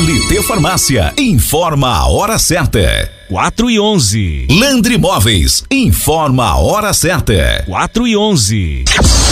LT Farmácia, informa a hora certa. 4:11. Landry Móveis, informa a hora certa. 4:11.